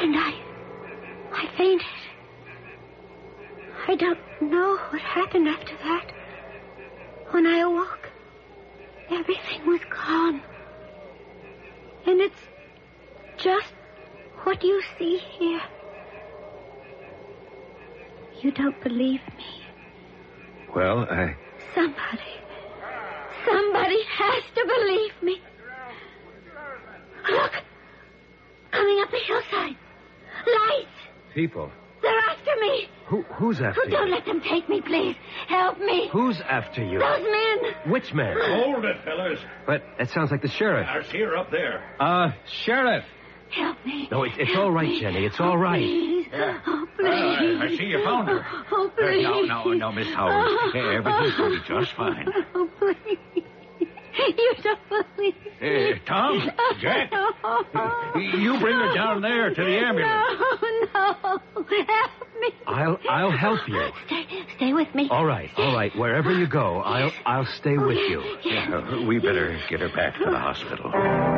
And I fainted. I don't know what happened after that. When I awoke, everything was gone. And it's just what you see here. You don't believe me. Well, Somebody has to believe me. Look! Coming up the hillside. Lights! people. They're after me. Who's after you? Don't let them take me, please. Help me. Who's after you? Those men. Which men? Hold it, fellas. But that sounds like the sheriff. I see her up there. Sheriff. Help me. No, it's Help all right, me. Jenny. It's all right. Please. Yeah. Oh, please. I see you found her. Oh, please. No, Miss Howard. Everything's going to be just fine. Oh, please. You don't believe me. Tom, Jack, you bring her down there to the ambulance. No. Help me. I'll help you. Stay with me. All right. Wherever you go, I'll stay with you. Yeah, we better get her back to the hospital.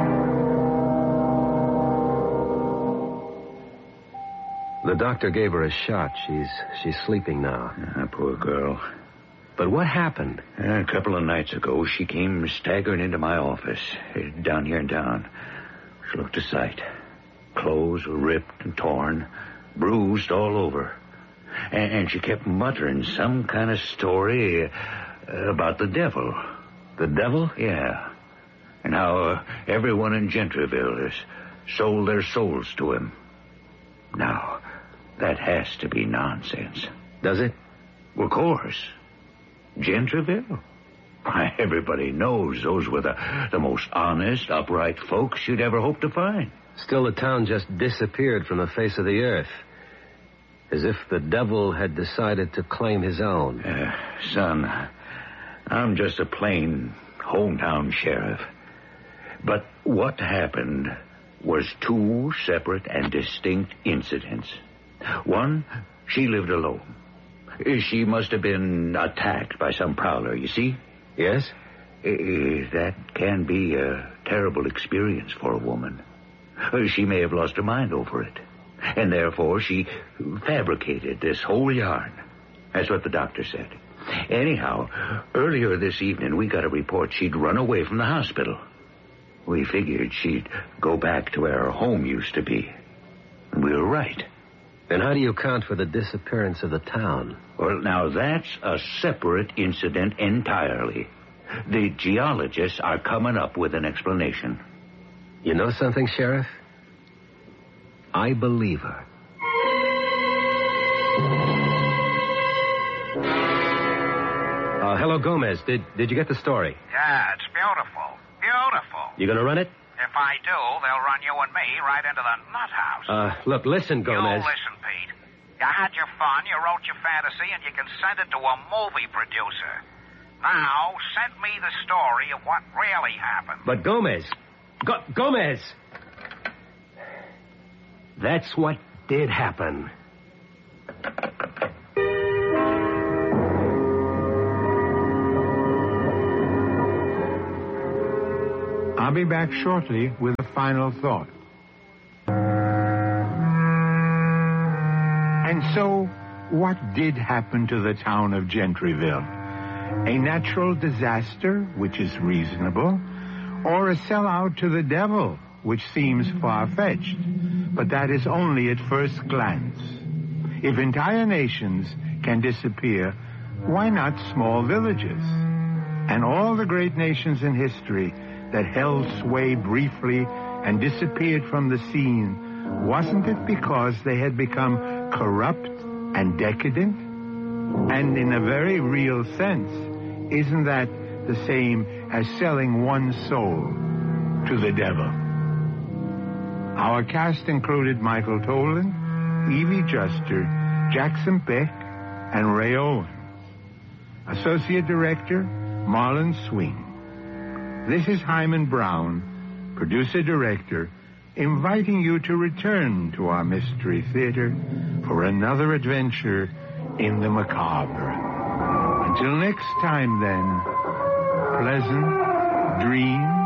The doctor gave her a shot. She's sleeping now. Poor girl. But what happened? A couple of nights ago, she came staggering into my office, down here in town. She looked a sight. Clothes were ripped and torn, bruised all over. And she kept muttering some kind of story about the devil. The devil? Yeah. And how everyone in Gentryville has sold their souls to him. Now, that has to be nonsense. Does it? Well, of course. Gentryville? Why, everybody knows those were the most honest, upright folks you'd ever hope to find. Still, the town just disappeared from the face of the earth. As if the devil had decided to claim his own. Son, I'm just a plain hometown sheriff. But what happened was two separate and distinct incidents. One, she lived alone. She must have been attacked by some prowler, you see? Yes? That can be a terrible experience for a woman. She may have lost her mind over it. And therefore she fabricated this whole yarn. That's what the doctor said. Anyhow, earlier this evening we got a report she'd run away from the hospital. We figured she'd go back to where her home used to be. And we were right. Then how do you account for the disappearance of the town? Well, now that's a separate incident entirely. The geologists are coming up with an explanation. You know something, Sheriff? I believe her. Hello, Gomez. Did you get the story? Yeah, it's beautiful. Beautiful. You gonna run it? If I do, they'll run you and me right into the nut house. Look, listen, Gomez. You listen, Pete. You had your fun, you wrote your fantasy, and you can send it to a movie producer. Now, send me the story of what really happened. But Gomez. Gomez! That's what did happen. I'll be back shortly with a final thought. And so, what did happen to the town of Gentryville? A natural disaster, which is reasonable, or a sellout to the devil, which seems far-fetched, but that is only at first glance. If entire nations can disappear, why not small villages? And all the great nations in history that held sway briefly and disappeared from the scene, wasn't it because they had become corrupt and decadent? And in a very real sense, isn't that the same as selling one's soul to the devil? Our cast included Michael Tolan, Evie Juster, Jackson Beck, and Ray Owens. Associate Director, Marlon Swing. This is Hyman Brown, producer-director, inviting you to return to our Mystery Theater for another adventure in the macabre. Until next time, then, pleasant dreams.